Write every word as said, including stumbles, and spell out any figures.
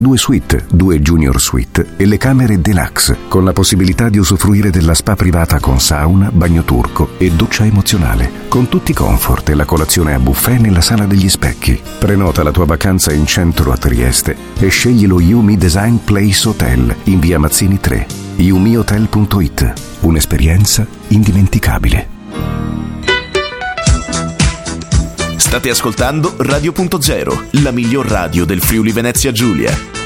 Due suite, due junior suite e le camere deluxe, con la possibilità di usufruire della spa privata con sauna, bagno turco e doccia emozionale, con tutti i comfort e la colazione a buffet nella sala degli specchi. Prenota la tua vacanza in centro a Trieste e scegli lo Yumi Design Place Hotel in via Mazzini tre. yumi hotel punto it. Un'esperienza indimenticabile. State ascoltando Radio Punto Zero, la miglior radio del Friuli Venezia Giulia.